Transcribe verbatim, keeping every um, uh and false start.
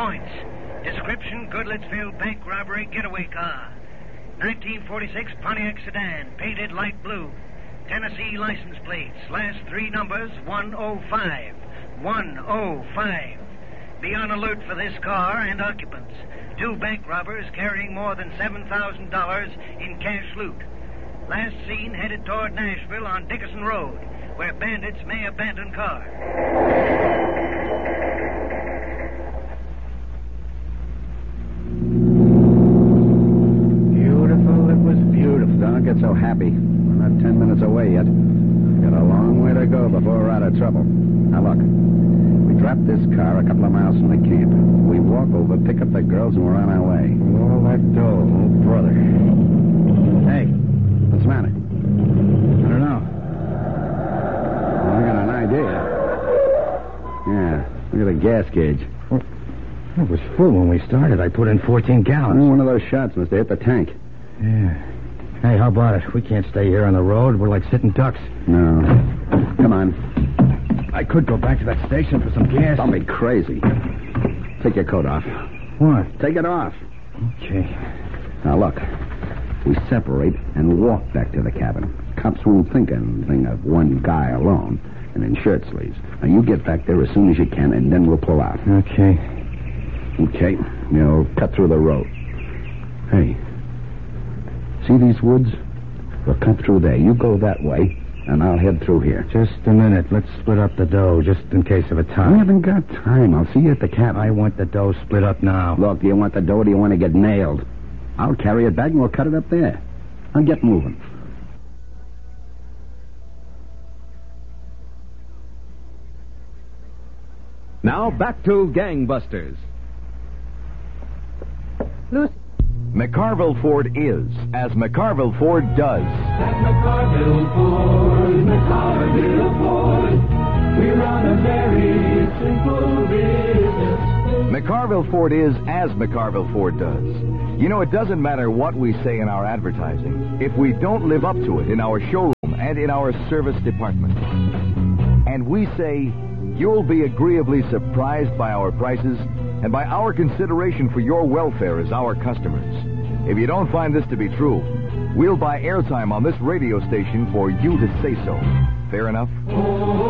points. Description, Goodlettsville bank robbery getaway car. nineteen forty-six Pontiac sedan, painted light blue. Tennessee license plates, last three numbers, one oh five. one oh five. Be on alert for this car and occupants. Two bank robbers carrying more than seven thousand dollars in cash loot. Last seen headed toward Nashville on Dickerson Road, where bandits may abandon car. Beautiful, it was beautiful. Don't get so happy. We're not ten minutes away yet. Got a long way to go before we're out of trouble. Now look, we drop this car a couple of miles from the camp. We walk over, pick up the girls, and we're on our way. All that dough, oh, brother. Hey, what's the matter? I don't know. Well, I got an idea. Yeah, look at the gas gauge. Well, it was full when we started. I put in fourteen gallons. Oh, one of those shots must have hit the tank. Yeah. Hey, how about it? We can't stay here on the road. We're like sitting ducks. No. Come on. I could go back to that station for some gas. Don't be crazy. Take your coat off. What? Take it off. Okay. Now, look. We separate and walk back to the cabin. Cops won't think anything of one guy alone and in shirt sleeves. Now, you get back there as soon as you can, and then we'll pull out. Okay. Okay. You'll cut through the road. Hey. See these woods? We'll cut through there. You go that way, and I'll head through here. Just a minute. Let's split up the dough, just in case of a tie. We haven't got time. I'll see you at the cabin. I want the dough split up now. Look, do you want the dough or do you want to get nailed? I'll carry it back and we'll cut it up there. I'll get moving. Now back to Gangbusters. Lucy. McCarville Ford is as McCarville Ford does. At McCarville Ford, McCarville Ford, we run a very simple business. McCarville Ford is as McCarville Ford does. You know, it doesn't matter what we say in our advertising if we don't live up to it in our showroom and in our service department. And we say you'll be agreeably surprised by our prices and by our consideration for your welfare as our customers. If you don't find this to be true, we'll buy airtime on this radio station for you to say so. Fair enough? Oh.